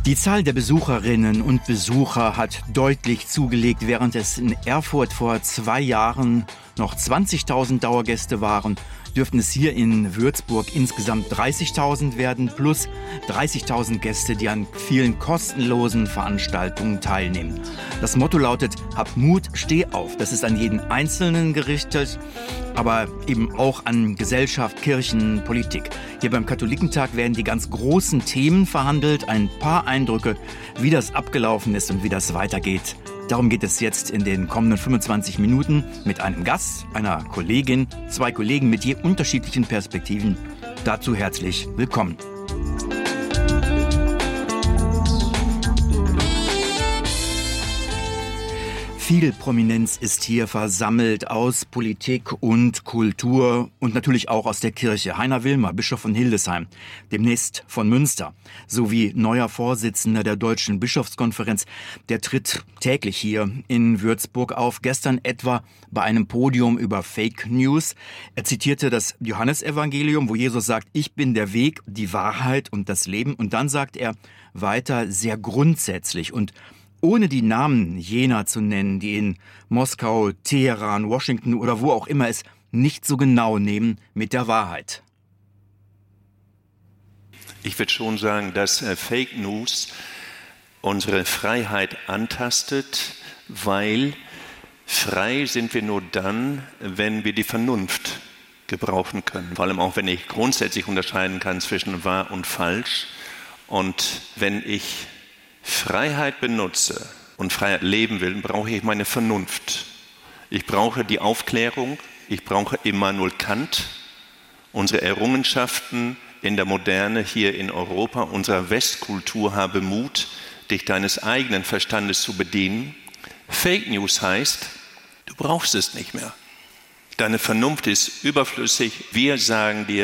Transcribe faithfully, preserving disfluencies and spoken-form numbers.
Die Zahl der Besucherinnen und Besucher hat deutlich zugelegt, während es in Erfurt vor zwei Jahren noch zwanzigtausend Dauergäste waren, dürften es hier in Würzburg insgesamt dreißigtausend werden, plus dreißigtausend Gäste, die an vielen kostenlosen Veranstaltungen teilnehmen. Das Motto lautet: Hab Mut, steh auf. Das ist an jeden Einzelnen gerichtet, aber eben auch an Gesellschaft, Kirchen, Politik. Hier beim Katholikentag werden die ganz großen Themen verhandelt. Ein paar Eindrücke, wie das abgelaufen ist und wie das weitergeht. Darum geht es jetzt in den kommenden fünfundzwanzig Minuten mit einem Gast, einer Kollegin, zwei Kollegen mit je unterschiedlichen Perspektiven. Dazu herzlich willkommen. Viel Prominenz ist hier versammelt aus Politik und Kultur und natürlich auch aus der Kirche. Heiner Wilmer, Bischof von Hildesheim, demnächst von Münster, sowie neuer Vorsitzender der Deutschen Bischofskonferenz, der tritt täglich hier in Würzburg auf. Gestern etwa bei einem Podium über Fake News. Er zitierte das Johannesevangelium, wo Jesus sagt: Ich bin der Weg, die Wahrheit und das Leben. Und dann sagt er weiter sehr grundsätzlich und ohne die Namen jener zu nennen, die in Moskau, Teheran, Washington oder wo auch immer es nicht so genau nehmen mit der Wahrheit. Ich würde schon sagen, dass äh, Fake News unsere Freiheit antastet, weil frei sind wir nur dann, wenn wir die Vernunft gebrauchen können. Vor allem auch, wenn ich grundsätzlich unterscheiden kann zwischen wahr und falsch. Und wenn ich Freiheit benutze und Freiheit leben will, brauche ich meine Vernunft. Ich brauche die Aufklärung, ich brauche Immanuel Kant, unsere Errungenschaften in der Moderne hier in Europa, unserer Westkultur. Habe Mut, dich deines eigenen Verstandes zu bedienen. Fake News heißt, du brauchst es nicht mehr. Deine Vernunft ist überflüssig. Wir sagen dir,